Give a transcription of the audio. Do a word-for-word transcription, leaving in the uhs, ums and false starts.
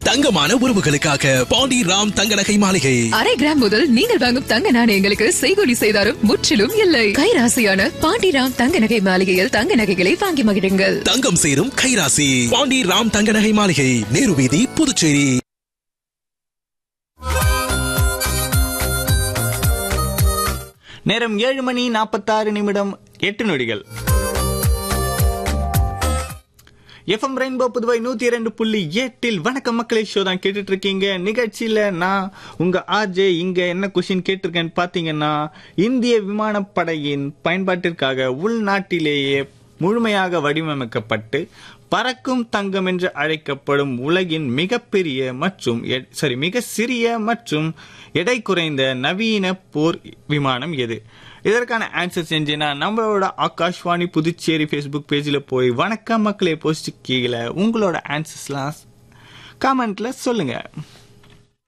தங்கமான உறவுகளுக்காக பாண்டி ராம் தங்க நகை மாளிகை. அரை கிராம் முதல் நீங்கள் வாங்கும் தங்க நாணயங்களுக்கு செய்கூலி செய்தாரும் முற்றிலும் இல்லை. கைராசியான பாண்டி ராம் தங்க நகை மாளிகையில் தங்க நகைகளை வாங்கி மகிழுங்கள். தங்கம் சேரும் கைராசி பாண்டி ராம் தங்க நகை மாளிகை, நேரு வீதி, புதுச்சேரி. நேரம் ஏழு மணி நாற்பத்தாறு நிமிடம் எட்டு நொடிகள். எஃப்எம் ரெயின்போ புதுவை நூத்தி இரண்டு புள்ளி எட்டில் வணக்கம் மக்களே ஷோ தான் கேட்டுட்டு இருக்கீங்க. நிகழ்ச்சியில நான் உங்க ஆர்ஜே. இங்க என்ன கொஸ்டின் கேட்டிருக்கேன்னு பாத்தீங்கன்னா, இந்திய விமானப்படையின் பயன்பாட்டிற்காக உள்நாட்டிலேயே முழுமையாக வடிவமைக்கப்பட்டு பறக்கும் தங்கம் என்று அழைக்கப்படும் உலகின் மிகப்பெரிய மற்றும் சரி மிக சிறிய மற்றும் எடை குறைந்த நவீன போர் விமானம் எது? இதற்கான ஆன்சர் செஞ்சேன்னா நம்மளோட ஆகாஷ்வாணி புதுச்சேரி ஃபேஸ்புக் பேஜில் போய் வணக்கம் மக்களே போஸ்ட் கீழே உங்களோட ஆன்சர்ஸ்லாம் கமெண்ட்ல சொல்லுங்க.